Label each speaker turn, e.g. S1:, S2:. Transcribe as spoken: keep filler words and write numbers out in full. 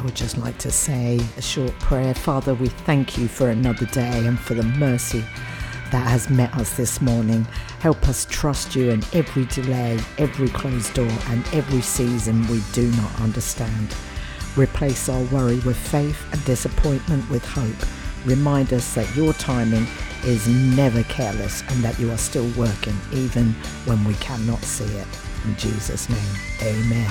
S1: I would just like to say a short prayer. Father, we thank you for another day and for the mercy that has met us this morning. Help us trust you in every delay, every closed door, and every season we do not understand. Replace our worry with faith and disappointment with hope. Remind us that your timing is never careless and that you are still working even when we cannot see it. In Jesus' name, amen.